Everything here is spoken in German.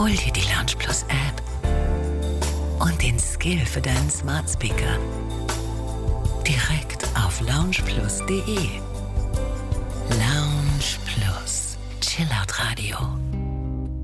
Hol dir die Lounge Plus App und den Skill für deinen Smart Speaker direkt auf loungeplus.de.